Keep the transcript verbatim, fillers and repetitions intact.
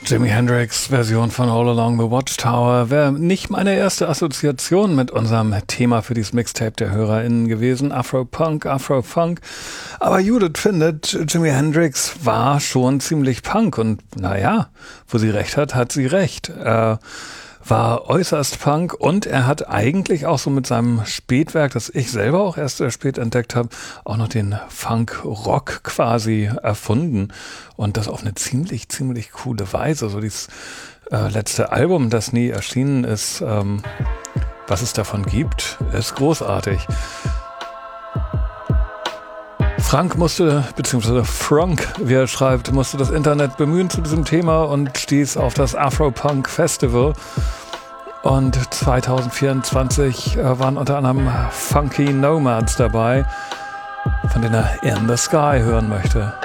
Jimi Hendrix Version von All Along the Watchtower wäre nicht meine erste Assoziation mit unserem Thema für dieses Mixtape der HörerInnen gewesen. Afro-Punk, Afro-Funk. Aber Judith findet, Jimi Hendrix war schon ziemlich Punk. Und naja, wo sie recht hat, hat sie recht. Er war äußerst Punk und er hat eigentlich auch so mit seinem Spätwerk, das ich selber auch erst sehr spät entdeckt habe, auch noch den Funk-Rock quasi erfunden und das auf eine ziemlich, ziemlich coole Weise. So dieses äh, letzte Album, das nie erschienen ist, ähm, was es davon gibt, ist großartig. Frank musste, beziehungsweise Frank, wie er schreibt, musste das Internet bemühen zu diesem Thema und stieß auf das Afro-Punk Festival. Und zwanzig vierundzwanzig äh, waren unter anderem Funky Nomads dabei, von denen er In the Sky hören möchte.